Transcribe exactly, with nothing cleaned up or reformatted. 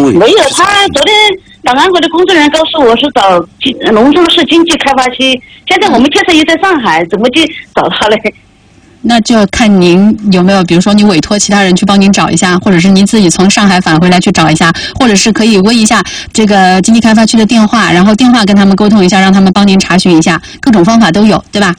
位？ 没有，他昨天档案馆的工作人员告诉我是找农村市经济开发区，现在我们建设也在上海，怎么去找他嘞？ 那就看您有没有，比如说你委托其他人去帮您找一下，或者是您自己从上海返回来去找一下，或者是可以问一下这个经济开发区的电话，然后电话跟他们沟通一下，让他们帮您查询一下，各种方法都有，对吧？